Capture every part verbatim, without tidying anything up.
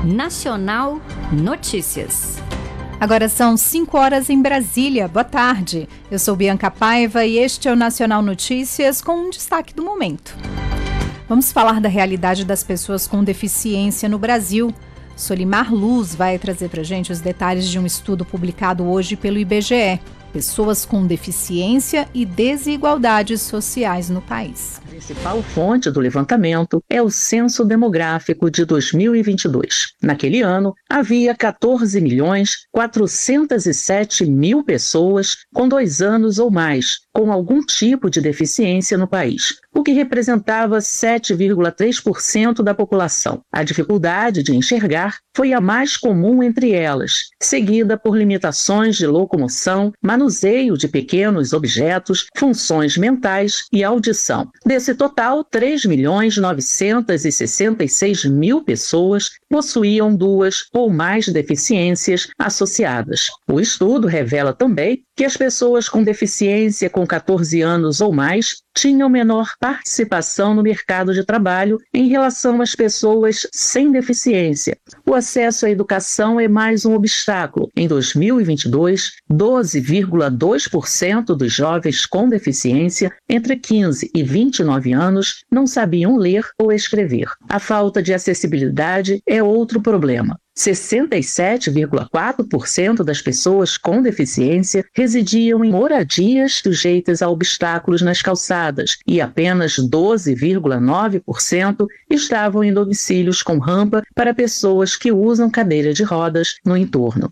Nacional Notícias. Agora são cinco horas em Brasília. Boa tarde. Eu sou Bianca Paiva e este é o Nacional Notícias com um destaque do momento. Vamos falar da realidade das pessoas com deficiência no Brasil. Solimar Luz vai trazer para a gente os detalhes de um estudo publicado hoje pelo I B G E. Pessoas com deficiência e desigualdades sociais no país. A principal fonte do levantamento é o Censo Demográfico de dois mil e vinte e dois. Naquele ano, havia quatorze milhões quatrocentos e sete mil pessoas com dois anos ou mais, com algum tipo de deficiência no país, o que representava sete vírgula três por cento da população. A dificuldade de enxergar foi a mais comum entre elas, seguida por limitações de locomoção, manuseio de pequenos objetos, funções mentais e audição. Desse total, três milhões novecentos e sessenta e seis mil pessoas possuíam duas ou mais deficiências associadas. O estudo revela também que as pessoas com deficiência com quatorze anos ou mais tinham menor participação no mercado de trabalho em relação às pessoas sem deficiência. O acesso à educação é mais um obstáculo. Em dois mil e vinte e dois, doze vírgula dois por cento dos jovens com deficiência entre quinze e vinte e nove anos não sabiam ler ou escrever. A falta de acessibilidade é outro problema. sessenta e sete vírgula quatro por cento das pessoas com deficiência residiam em moradias sujeitas a obstáculos nas calçadas e apenas doze vírgula nove por cento estavam em domicílios com rampa para pessoas que usam cadeira de rodas no entorno.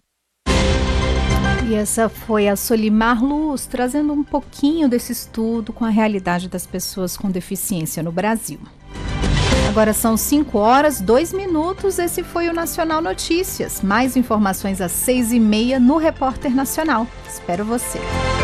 E essa foi a Solimar Luz, trazendo um pouquinho desse estudo com a realidade das pessoas com deficiência no Brasil. Agora são cinco horas, dois minutos. Esse foi o Nacional Notícias. Mais informações às seis e meia no Repórter Nacional. Espero você.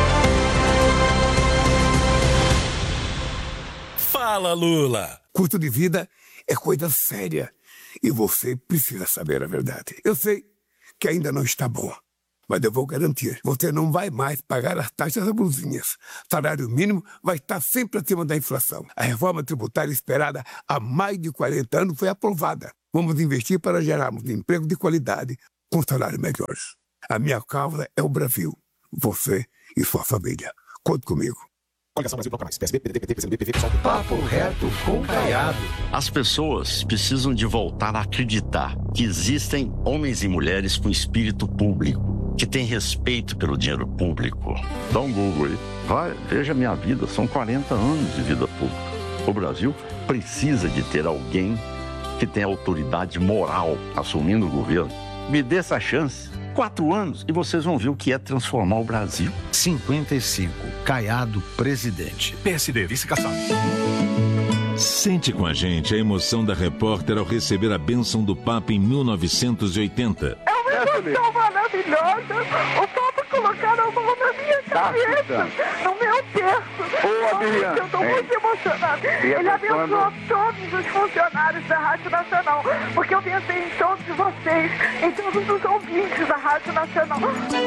Fala, Lula! Custo de vida é coisa séria e você precisa saber a verdade. Eu sei que ainda não está bom, mas eu vou garantir, você não vai mais pagar as taxas abusinhas. Salário mínimo vai estar sempre acima da inflação. A reforma tributária esperada há mais de quarenta anos foi aprovada. Vamos investir para gerarmos emprego de qualidade com salários melhores. A minha causa é o Brasil, você e sua família. Conte comigo. Coligação Brasil Proclamais. P S B, P D T, P T, P C do B, P V, P S O L. Papo reto com Caiado. As pessoas precisam de voltar a acreditar que existem homens e mulheres com espírito público, que têm respeito pelo dinheiro público. Dá um Google aí. Vai, veja a minha vida. São quarenta anos de vida pública. O Brasil precisa de ter alguém que tenha autoridade moral assumindo o governo. Me dê essa chance. Quatro anos e vocês vão ver o que é transformar o Brasil. cinquenta e cinco. Caiado, presidente. P S D, vice-caçado. Sente com a gente a emoção da repórter ao receber a bênção do Papa em mil novecentos e oitenta. É uma emoção maravilhosa. O Papa colocaram a mão na minha cabeça, no meu terço. Ô, Adriana, eu estou muito emocionada. Ele abençoou todos os funcionários da Rádio Nacional, porque eu pensei em todos vocês, em todos os ouvintes da Rádio Nacional.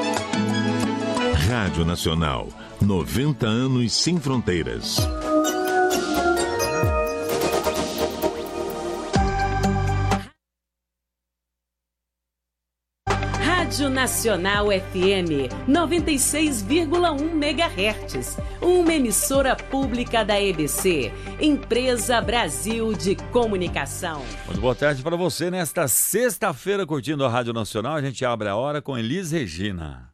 Rádio Nacional, noventa anos sem fronteiras. Rádio Nacional F M, noventa e seis vírgula um megahertz, uma emissora pública da E B C, Empresa Brasil de Comunicação. Muito boa tarde para você nesta sexta-feira curtindo a Rádio Nacional. A gente abre a hora com Elis Regina.